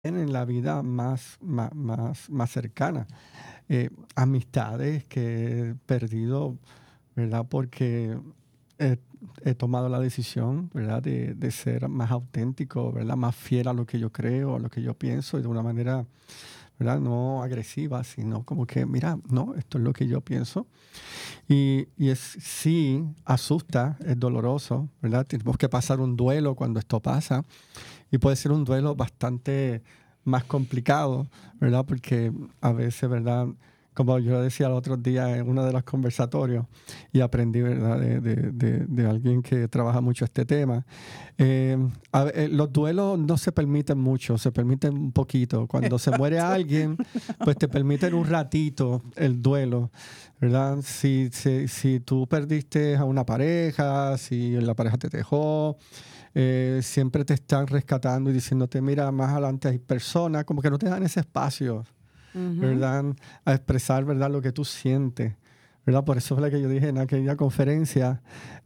en la vida más cercana. Amistades que he perdido, ¿verdad? Porque he, he tomado la decisión, ¿verdad? De ser más auténtico, ¿verdad? Más fiel a lo que yo creo, a lo que yo pienso y de una manera, ¿verdad? No agresiva, sino como que, mira, no, esto es lo que yo pienso. Sí, asusta, es doloroso, ¿verdad? Tenemos que pasar un duelo cuando esto pasa y puede ser un duelo bastante más complicado, ¿verdad? Porque a veces, ¿verdad? Como yo decía el otro día en uno de los conversatorios y aprendí, ¿verdad? De alguien que trabaja mucho este tema. Los duelos no se permiten mucho, se permiten un poquito. Cuando se muere alguien, pues te permiten un ratito el duelo, ¿verdad? Si tú perdiste a una pareja, si la pareja te dejó, siempre te están rescatando y diciéndote, mira, más adelante hay personas, como que no te dan ese espacio, Ujú. ¿verdad? A expresar, ¿verdad? Lo que tú sientes, ¿verdad? Por eso es lo que yo dije en aquella conferencia,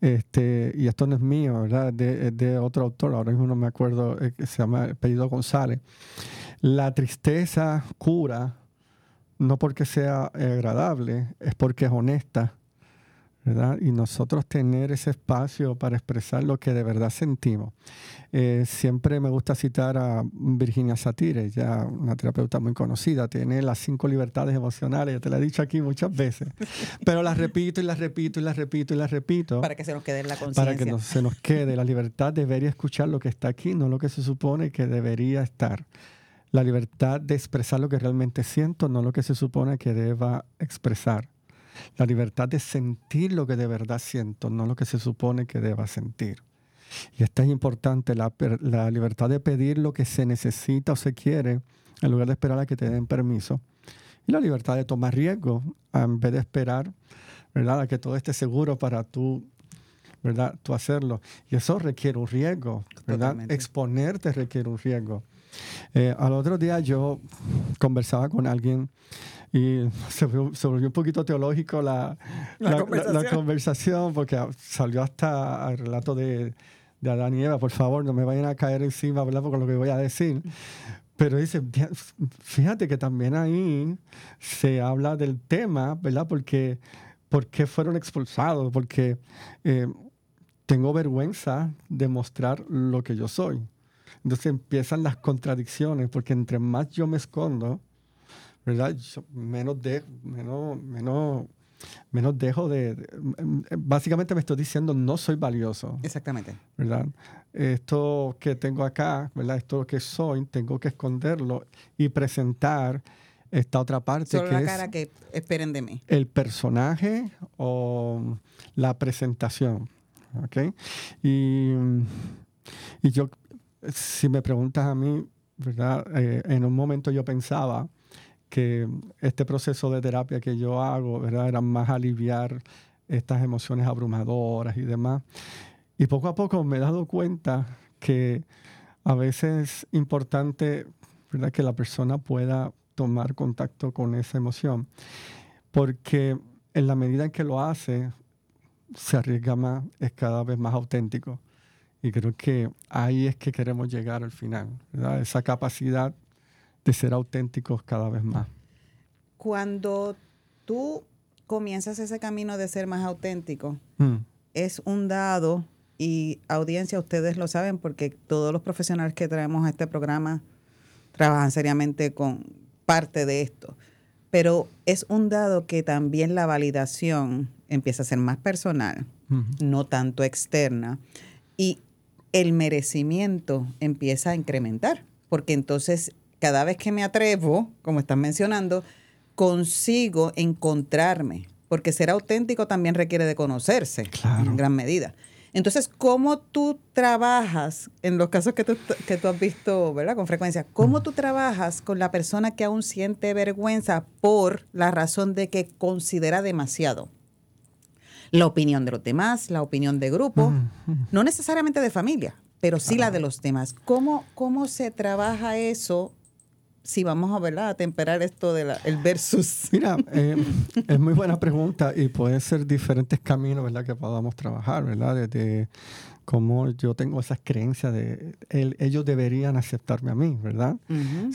y esto no es mío, ¿verdad? Es de otro autor, ahora mismo no me acuerdo, que se llama Apellido González. La tristeza cura, no porque sea agradable, es porque es honesta, ¿verdad? Y nosotros tener ese espacio para expresar lo que de verdad sentimos. Siempre me gusta citar a Virginia Satir, ya una terapeuta muy conocida, tiene las 5 libertades emocionales, ya te la he dicho aquí muchas veces, pero las repito y las repito y las repito y las repito Para que se nos quede en la para que conciencia. no se nos quede la libertad de ver y escuchar lo que está aquí, no lo que se supone que debería estar. La libertad de expresar lo que realmente siento, no lo que se supone que deba expresar. La libertad de sentir lo que de verdad siento, no lo que se supone que deba sentir. Y esta es importante, la libertad de pedir lo que se necesita o se quiere, en lugar de esperar a que te den permiso. Y la libertad de tomar riesgos, en vez de esperar, ¿verdad?, a que todo esté seguro para tú, ¿verdad?, tú hacerlo. Y eso requiere un riesgo, ¿verdad? Totalmente. Exponerte requiere un riesgo. Al otro día yo conversaba con alguien y se volvió un poquito teológico La la conversación. conversación, porque salió hasta el relato de Adán y Eva. Por favor, no me vayan a caer encima, ¿verdad?, con lo que voy a decir. Pero dice, fíjate que también ahí se habla del tema, ¿verdad? ¿Por qué fueron expulsados? Porque eh, tengo vergüenza de mostrar lo que yo soy. Entonces empiezan las contradicciones, porque entre más yo me escondo, ¿verdad? Menos dejo básicamente me estoy diciendo, no soy valioso, Exactamente. ¿verdad? Esto que tengo acá, ¿verdad? Esto que soy, tengo que esconderlo y presentar esta otra parte Solo que la es cara que esperen de mí. el personaje o la presentación, ¿ok? Y, y yo, si me preguntas a mí, ¿verdad? En un momento yo pensaba que este proceso de terapia que yo hago, ¿verdad?, era más aliviar estas emociones abrumadoras y demás. Y poco a poco me he dado cuenta que a veces es importante, ¿verdad?, que la persona pueda tomar contacto con esa emoción, porque en la medida en que lo hace, se arriesga más, es cada vez más auténtico. Y creo que ahí es que queremos llegar al final, ¿verdad? Esa capacidad de ser auténticos cada vez más. Cuando tú comienzas ese camino de ser más auténtico, Mm. es un dado, y audiencia, ustedes lo saben porque todos los profesionales que traemos a este programa trabajan seriamente con parte de esto. Pero es un dado que también la validación empieza a ser más personal, no tanto externa, y el merecimiento empieza a incrementar, porque entonces cada vez que me atrevo, como están mencionando, consigo encontrarme, porque ser auténtico también requiere de conocerse Claro. en gran medida. Entonces, ¿cómo tú trabajas, en los casos que tú has visto, ¿verdad?, con frecuencia, cómo tú trabajas con la persona que aún siente vergüenza por la razón de que considera demasiado la opinión de los demás, la opinión de grupo, no necesariamente de familia, pero sí la de los demás? ¿Cómo se trabaja eso si vamos a, ¿verdad?, a temperar esto del versus? Mira, es muy buena pregunta y pueden ser diferentes caminos, ¿verdad?, que podamos trabajar, ¿verdad? cómo yo tengo esas creencias de ellos deberían aceptarme a mí, ¿verdad?